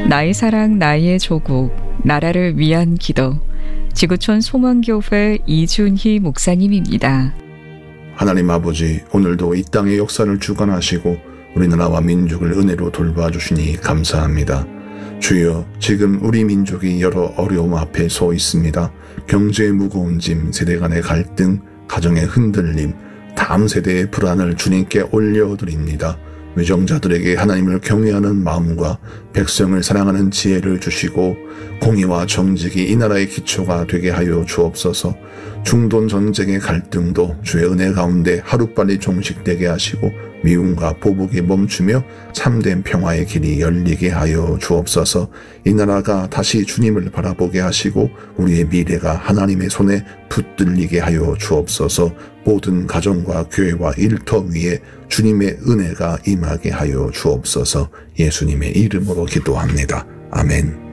나의 사랑 나의 조국 나라를 위한 기도 지구촌 소망교회 이준희 목사님입니다. 하나님 아버지, 오늘도 이 땅의 역사를 주관하시고 우리나라와 민족을 은혜로 돌봐주시니 감사합니다. 주여, 지금 우리 민족이 여러 어려움 앞에 서 있습니다. 경제의 무거운 짐, 세대 간의 갈등, 가정의 흔들림, 다음 세대의 불안을 주님께 올려드립니다. 외정자들에게 하나님을 경외하는 마음과 백성을 사랑하는 지혜를 주시고 공의와 정직이 이 나라의 기초가 되게 하여 주옵소서. 중동 전쟁의 갈등도 주의 은혜 가운데 하루빨리 종식되게 하시고 미움과 보복이 멈추며 참된 평화의 길이 열리게 하여 주옵소서. 이 나라가 다시 주님을 바라보게 하시고 우리의 미래가 하나님의 손에 붙들리게 하여 주옵소서. 모든 가정과 교회와 일터 위에 주님의 은혜가 임하게 하여 주옵소서. 예수님의 이름으로 기도합니다. 아멘.